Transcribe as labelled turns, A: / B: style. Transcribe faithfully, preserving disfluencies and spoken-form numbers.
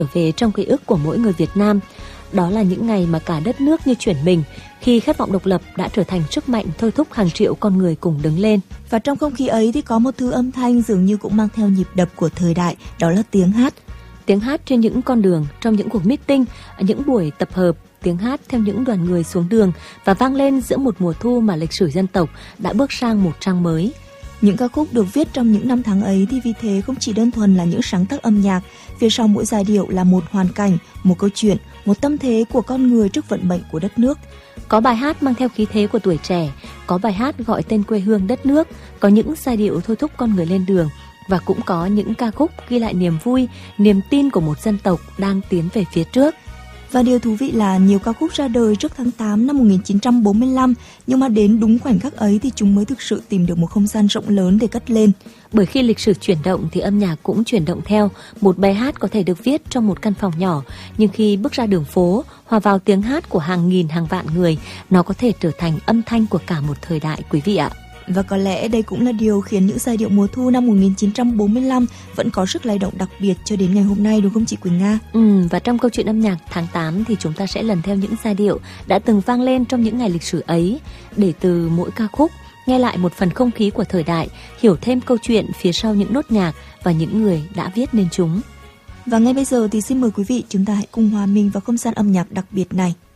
A: trở về trong ký ức của mỗi người Việt Nam. Đó là những ngày mà cả đất nước như chuyển mình, khi khát vọng độc lập đã trở thành sức mạnh thôi thúc hàng triệu con người cùng đứng lên.
B: Và trong không khí ấy thì có một thứ âm thanh dường như cũng mang theo nhịp đập của thời đại, đó là tiếng hát.
A: Tiếng hát trên những con đường, trong những cuộc meeting, những buổi tập hợp, tiếng hát theo những đoàn người xuống đường và vang lên giữa một mùa thu mà lịch sử dân tộc đã bước sang một trang mới.
B: Những ca khúc được viết trong những năm tháng ấy thì vì thế không chỉ đơn thuần là những sáng tác âm nhạc, phía sau mỗi giai điệu là một hoàn cảnh, một câu chuyện, một tâm thế của con người trước vận mệnh của đất nước.
A: Có bài hát mang theo khí thế của tuổi trẻ, có bài hát gọi tên quê hương đất nước, có những giai điệu thôi thúc con người lên đường, và cũng có những ca khúc ghi lại niềm vui, niềm tin của một dân tộc đang tiến về phía trước.
B: Và điều thú vị là nhiều ca khúc ra đời trước tháng tám năm một nghìn chín trăm bốn mươi lăm, nhưng mà đến đúng khoảnh khắc ấy thì chúng mới thực sự tìm được một không gian rộng lớn để cất lên.
A: Bởi khi lịch sử chuyển động thì âm nhạc cũng chuyển động theo. Một bài hát có thể được viết trong một căn phòng nhỏ, nhưng khi bước ra đường phố, hòa vào tiếng hát của hàng nghìn hàng vạn người, nó có thể trở thành âm thanh của cả một thời đại, quý vị ạ.
B: Và có lẽ đây cũng là điều khiến những giai điệu mùa thu năm một nghìn chín trăm bốn mươi lăm vẫn có sức lay động đặc biệt cho đến ngày hôm nay, đúng không chị Quỳnh Nga?
A: Ừ, và trong câu chuyện âm nhạc tháng tám thì chúng ta sẽ lần theo những giai điệu đã từng vang lên trong những ngày lịch sử ấy, để từ mỗi ca khúc nghe lại một phần không khí của thời đại, hiểu thêm câu chuyện phía sau những nốt nhạc và những người đã viết nên chúng.
B: Và ngay bây giờ thì xin mời quý vị chúng ta hãy cùng hòa mình vào không gian âm nhạc đặc biệt này.